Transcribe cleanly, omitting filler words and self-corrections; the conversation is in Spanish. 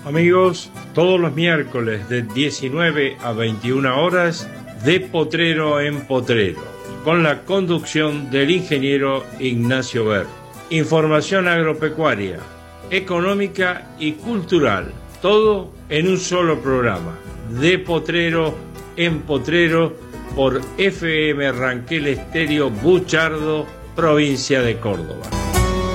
Amigos, todos los miércoles de 19 a 21 horas, De Potrero en Potrero, con la conducción del ingeniero Ignacio Ver. Información agropecuaria, económica y cultural, todo en un solo programa. De Potrero en Potrero por FM Ranquel Estéreo Buchardo, provincia de Córdoba.